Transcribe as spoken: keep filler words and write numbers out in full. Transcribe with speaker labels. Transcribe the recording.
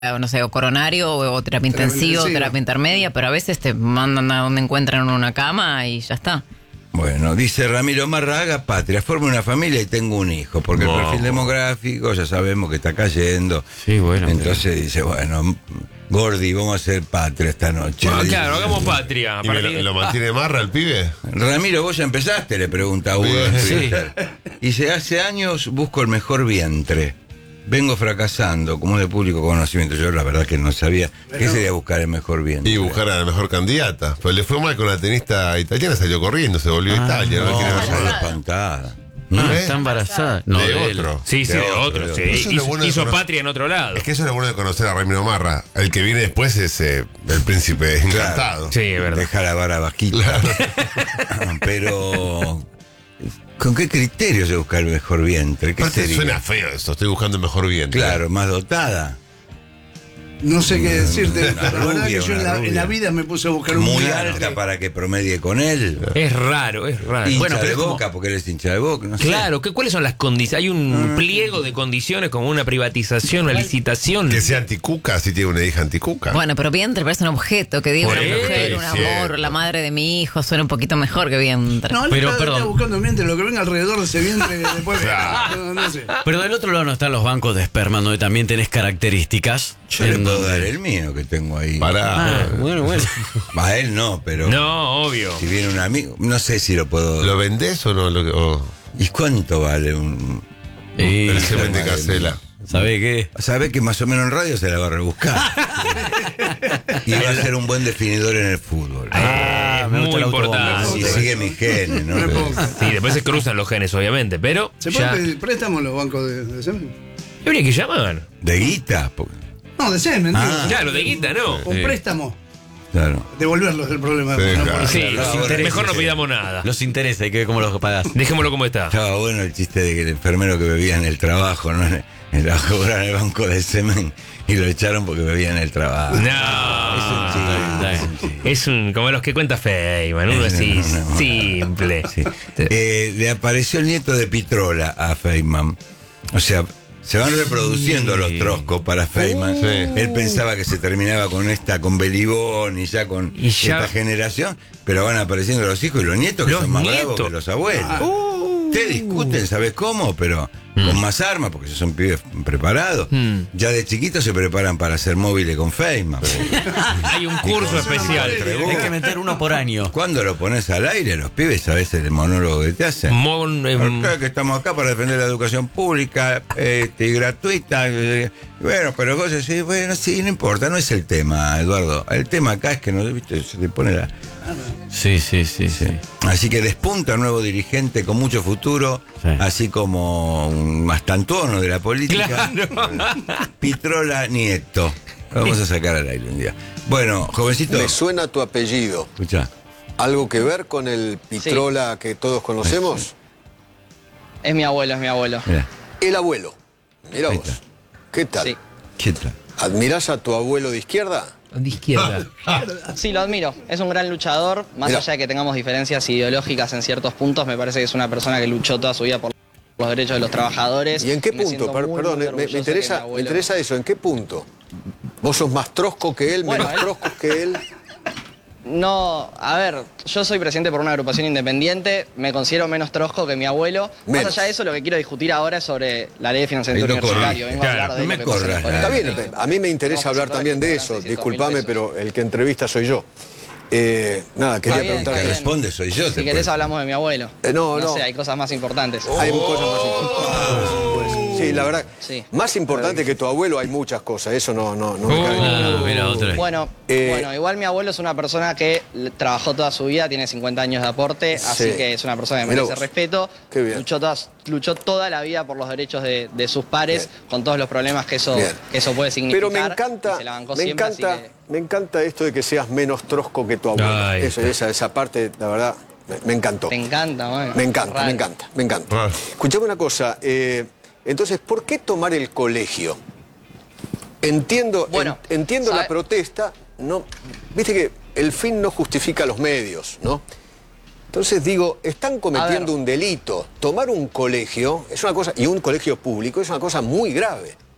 Speaker 1: no sé, o coronario, o, o terapia intensiva, o terapia intermedia, pero a veces te mandan a donde encuentran una cama y ya está.
Speaker 2: Bueno, dice Ramiro Marra, haga patria, forme una familia y tengo un hijo, porque no. el perfil demográfico ya sabemos que está cayendo.
Speaker 3: Sí, bueno.
Speaker 2: Entonces pero... dice, bueno, Gordi, vamos a hacer patria esta noche.
Speaker 4: Ah, claro, hagamos patria.
Speaker 5: ¿Y me lo, lo mantiene Marra el pibe?
Speaker 2: Ramiro, ¿vos ya empezaste? Le pregunta a Hugo en Twitter. Y dice, hace años busco el mejor vientre. Vengo fracasando, como de público conocimiento. Yo la verdad que no sabía. ¿Qué sería buscar el mejor vientre?
Speaker 5: Y buscar a la mejor candidata. Pues le fue mal con la tenista italiana, salió corriendo, se volvió a
Speaker 3: Ah,
Speaker 5: Italia. No,
Speaker 2: No,
Speaker 5: no quiere ver
Speaker 2: está
Speaker 5: nada.
Speaker 2: espantada.
Speaker 3: Ah,
Speaker 5: ¿Eh?
Speaker 3: está embarazada. No,
Speaker 5: de,
Speaker 3: de él.
Speaker 5: otro.
Speaker 4: Sí, sí,
Speaker 2: De
Speaker 4: de
Speaker 2: otro,
Speaker 4: otro.
Speaker 2: de
Speaker 4: Sí.
Speaker 2: otro.
Speaker 5: Eso es lo
Speaker 4: Hizo,
Speaker 5: bueno de
Speaker 4: hizo
Speaker 5: conocer-
Speaker 4: patria en otro lado.
Speaker 5: Es que eso es lo bueno de conocer a Ramiro Marra. El que viene después es eh, el príncipe encantado.
Speaker 4: Sí, es verdad.
Speaker 2: Deja la vara bajita. Pero, ¿con qué criterio se busca el mejor vientre? ¿Qué
Speaker 5: Aparte,
Speaker 2: sería?
Speaker 5: suena feo esto, estoy buscando el mejor vientre.
Speaker 2: Claro, más dotada.
Speaker 6: No sé qué decirte.
Speaker 2: Una
Speaker 6: La verdad
Speaker 2: rubia,
Speaker 6: que yo en
Speaker 2: una
Speaker 6: la,
Speaker 2: rubia.
Speaker 6: en la vida me puse a buscar un
Speaker 2: Muy
Speaker 6: vientre.
Speaker 2: alta para que promedie con él.
Speaker 4: Es raro, es raro.
Speaker 2: Hincha
Speaker 4: Bueno, pero
Speaker 2: de
Speaker 4: es como-
Speaker 2: Boca, porque él es hincha de Boca. No sé.
Speaker 4: Claro, ¿qué, ¿cuáles son las condiciones? Hay un pliego de condiciones como una privatización, una licitación.
Speaker 5: Que sea anticuca, si tiene una hija anticuca.
Speaker 1: Bueno, pero vientre parece un objeto, que diga
Speaker 4: Por
Speaker 1: una
Speaker 4: eso,
Speaker 1: mujer, un
Speaker 5: es
Speaker 1: amor,
Speaker 5: cierto.
Speaker 1: la madre de mi hijo, suena un poquito mejor que vientre.
Speaker 6: No, él
Speaker 3: Pero,
Speaker 6: está,
Speaker 3: perdón.
Speaker 6: está buscando un vientre, lo que venga alrededor de ese vientre después.
Speaker 5: Claro.
Speaker 6: no, no sé.
Speaker 3: Pero del otro lado no están los bancos de esperma, donde también tenés características.
Speaker 2: Yo le
Speaker 3: en
Speaker 2: puedo
Speaker 3: donde-
Speaker 2: dar el mío que tengo ahí.
Speaker 5: Pará.
Speaker 3: Ah, bueno, bueno.
Speaker 2: A él no, pero
Speaker 4: No, obvio.
Speaker 2: si viene un amigo, no sé si lo puedo.
Speaker 5: ¿Lo vendés o no? Lo, que- o-
Speaker 2: ¿Y cuánto vale un...?
Speaker 3: Y,
Speaker 5: el semen de
Speaker 2: madre
Speaker 5: Casela.
Speaker 3: ¿sabe qué?
Speaker 2: Sabe que más o menos en radio se la va a rebuscar. Y va a ser un buen definidor en el fútbol.
Speaker 4: Ah,
Speaker 3: me
Speaker 4: muy
Speaker 3: gusta el
Speaker 4: importante.
Speaker 3: autobombo.
Speaker 2: Si sigue mi genes, ¿no?
Speaker 6: Me pongo.
Speaker 4: Sí, después se cruzan los genes, obviamente, pero
Speaker 6: ¿Se puede
Speaker 4: ya
Speaker 6: pedir préstamos los bancos de, de semen?
Speaker 4: habría que llamar.
Speaker 2: De guita, porque-
Speaker 6: No, de semen,
Speaker 2: Ah.
Speaker 6: digo.
Speaker 4: Claro, de guita, ¿no?
Speaker 6: Un
Speaker 3: Sí.
Speaker 6: préstamo.
Speaker 2: claro.
Speaker 6: Devolverlos es el problema.
Speaker 5: Sí,
Speaker 6: No,
Speaker 5: claro.
Speaker 6: por-
Speaker 4: Sí,
Speaker 2: Claro,
Speaker 4: los
Speaker 2: ahora
Speaker 4: intereses, mejor no
Speaker 2: sí.
Speaker 4: pidamos nada.
Speaker 3: Los interesa, hay que ver cómo los pagás.
Speaker 4: Dejémoslo como está.
Speaker 2: Estaba bueno el chiste de que el enfermero que bebía en el trabajo, ¿no? En el, en el banco de semen y lo echaron porque bebía en el trabajo.
Speaker 4: No.
Speaker 2: Es un chiste, es un chiste.
Speaker 4: Es un, como los que cuenta Feynman, uno
Speaker 2: Es
Speaker 4: así,
Speaker 2: una- una-
Speaker 4: simple.
Speaker 2: Sí. Eh, le apareció el nieto de Pitrola a Feynman. O sea, se van reproduciendo
Speaker 3: Sí.
Speaker 2: los troscos para Feynman.
Speaker 5: Sí.
Speaker 2: Él pensaba que se terminaba con esta, con Belibón y ya con
Speaker 4: Y ya-
Speaker 2: esta generación, pero van apareciendo los hijos y los nietos que
Speaker 4: Los
Speaker 2: son más bravos
Speaker 4: nietos.
Speaker 2: que los abuelos. Te discuten, ¿sabes cómo? Pero con más armas, porque ellos son pibes preparados.
Speaker 4: Mm.
Speaker 2: Ya de chiquitos se preparan para hacer móviles con Feynman.
Speaker 4: Hay un curso especial.
Speaker 3: Hay que meter uno por año.
Speaker 2: Cuando lo pones al aire, los pibes, ¿sabes el monólogo que te hacen?
Speaker 4: Mon- em,
Speaker 2: Acá que estamos acá para defender la educación pública este, y gratuita. eh, Bueno, pero vos decís, bueno, sí, no importa, no es el tema, Eduardo. El tema acá es que no, viste, se te pone la.
Speaker 3: Sí, sí, sí, sí.
Speaker 2: Así que despunta un nuevo dirigente con mucho futuro,
Speaker 3: Sí.
Speaker 2: así como un mastantuono de la política.
Speaker 4: Claro.
Speaker 2: Pitrola Nieto. Lo vamos a sacar al aire un día. Bueno, jovencito,
Speaker 7: Me suena tu apellido.
Speaker 2: escuchá.
Speaker 7: ¿Algo que ver con el Pitrola que todos conocemos?
Speaker 8: Es mi abuelo, es mi abuelo.
Speaker 2: Mirá,
Speaker 7: El abuelo. Mira
Speaker 2: Ahí
Speaker 7: vos.
Speaker 2: está.
Speaker 7: ¿Qué tal?
Speaker 8: Sí.
Speaker 2: ¿qué tal?
Speaker 7: ¿Admirás a tu abuelo de izquierda?
Speaker 4: de izquierda.
Speaker 8: Sí, lo admiro. Es un gran luchador. Más
Speaker 7: Mirá.
Speaker 8: allá de que tengamos diferencias ideológicas en ciertos puntos, me parece que es una persona que luchó toda su vida por los derechos de los trabajadores.
Speaker 7: ¿Y en qué
Speaker 8: Me
Speaker 7: punto?
Speaker 8: siento
Speaker 7: Per-
Speaker 8: muy,
Speaker 7: Perdón,
Speaker 8: muy
Speaker 7: me- me,
Speaker 8: orgulloso
Speaker 7: interesa,
Speaker 8: que mi abuelo-
Speaker 7: me interesa eso. ¿En qué punto? ¿Vos sos más trosco que él,
Speaker 8: Bueno,
Speaker 7: menos
Speaker 8: él-
Speaker 7: trosco que él?
Speaker 8: No, a ver, yo soy presidente por una agrupación independiente, me considero menos trosco que mi abuelo.
Speaker 7: Menos.
Speaker 8: Más allá de eso, lo que quiero discutir ahora es sobre la ley de financiamiento
Speaker 2: Ahí no
Speaker 8: universitario.
Speaker 2: corrige.
Speaker 8: Vengo a
Speaker 4: Claro,
Speaker 8: hablar de
Speaker 2: no me
Speaker 8: lo que pasa en el
Speaker 2: corras,
Speaker 8: colegio.
Speaker 7: Está bien, a mí me interesa
Speaker 8: Vamos a
Speaker 7: hablar
Speaker 8: suponer
Speaker 7: también
Speaker 8: que
Speaker 7: de
Speaker 8: cobran
Speaker 7: eso.
Speaker 8: seiscientos mil
Speaker 7: Disculpame,
Speaker 8: pesos.
Speaker 7: pero el que entrevista soy yo. Eh, nada, quería
Speaker 8: Está bien,
Speaker 7: preguntar.
Speaker 2: El que
Speaker 8: está bien.
Speaker 2: responde soy yo.
Speaker 8: Si
Speaker 2: te
Speaker 8: querés
Speaker 2: puedo-
Speaker 8: hablamos de mi abuelo.
Speaker 7: Eh, no, no.
Speaker 8: sé, hay cosas más importantes.
Speaker 7: Hay cosas más importantes. Pues, sí, la verdad.
Speaker 8: Sí.
Speaker 7: Más importante que tu abuelo hay muchas cosas. Eso no, no, no me
Speaker 4: Oh.
Speaker 7: cabe ninguna
Speaker 3: Ah,
Speaker 7: duda.
Speaker 3: mira, otra.
Speaker 8: Bueno,
Speaker 7: Eh,
Speaker 8: bueno, igual mi abuelo es una persona que l- trabajó toda su vida, tiene cincuenta años de aporte, así
Speaker 7: Sí.
Speaker 8: que es una persona que
Speaker 7: Mirá
Speaker 8: merece
Speaker 7: vos.
Speaker 8: respeto.
Speaker 7: Qué bien.
Speaker 8: Luchó, todas- luchó toda la vida por los derechos de, de sus pares,
Speaker 7: Bien.
Speaker 8: con todos los problemas que eso,
Speaker 7: Bien.
Speaker 8: que eso puede significar.
Speaker 7: Pero me encanta,
Speaker 8: y se la bancó
Speaker 7: me
Speaker 8: siempre,
Speaker 7: encanta,
Speaker 8: así que-
Speaker 7: me encanta esto de que seas menos trosco que tu abuelo.
Speaker 4: Ahí
Speaker 7: Eso, esa, esa parte, la verdad, me, me encantó.
Speaker 8: Te encanta, bueno.
Speaker 7: Me encanta,
Speaker 8: Raro.
Speaker 7: me encanta, me encanta.
Speaker 5: Raro.
Speaker 7: Escuchame una cosa, eh, entonces, ¿por qué tomar el colegio? Entiendo,
Speaker 8: Bueno,
Speaker 7: en- entiendo
Speaker 8: ¿sabe?
Speaker 7: la protesta, no, viste que el fin no justifica los medios, ¿no? Entonces digo, están cometiendo
Speaker 8: ver.
Speaker 7: un delito. Tomar un colegio es una cosa, y un colegio público es una cosa muy grave.